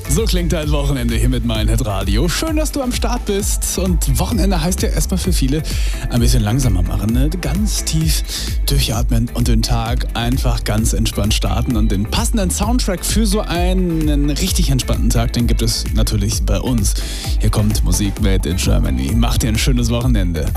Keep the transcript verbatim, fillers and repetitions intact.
So klingt dein Wochenende hier mit Mein Hit Radio. Schön, dass du am Start bist. Und Wochenende heißt ja erstmal für viele ein bisschen langsamer machen. Ne? Ganz tief durchatmen und den Tag einfach ganz entspannt starten. Und den passenden Soundtrack für so einen richtig entspannten Tag, den gibt es natürlich bei uns. Hier kommt Musik made in Germany. Mach dir ein schönes Wochenende.